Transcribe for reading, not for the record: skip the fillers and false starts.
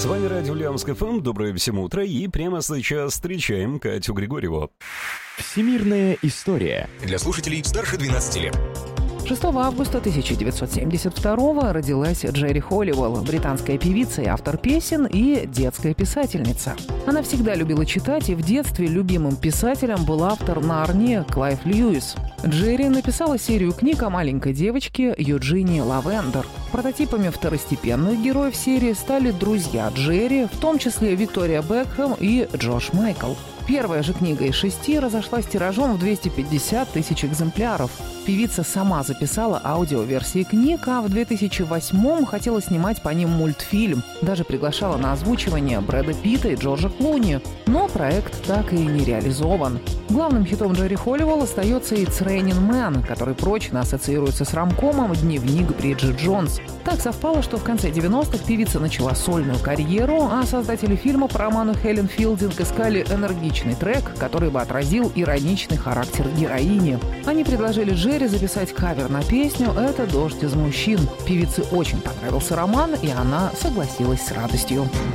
С вами радио Ульяновск ФМ. Доброе всем утро. И прямо сейчас встречаем Катю Григорьеву. Всемирная история. Для слушателей старше 12 лет. 6 августа 1972 родилась Джерри Холливелл, британская певица и автор песен и детская писательница. Она всегда любила читать, и в детстве любимым писателем был автор «Нарнии» Клайв Льюис. Джерри написала серию книг о маленькой девочке Юджинии Лавендер. Прототипами второстепенных героев серии стали друзья Джерри, в том числе Виктория Бекхэм и Джош Майкл. Первая же книга из 6 разошлась тиражом в 250 тысяч экземпляров. Певица сама записала аудиоверсии книг, а в 2008-м хотела снимать по ним мультфильм. Даже приглашала на озвучивание Брэда Питта и Джорджа Клуни. Но проект так и не реализован. Главным хитом Джерри Холливелл остается «It's Raining Man», который прочно ассоциируется с ромкомом «Дневник Бриджит Джонс». Так совпало, что в конце 90-х певица начала сольную карьеру, а создатели фильма по роману Хелен Филдинг искали энергичный трек, который бы отразил ироничный характер героини. Они предложили Джерри записать кавер на песню «Это дождь из мужчин». Певице очень понравился роман, и она согласилась с радостью.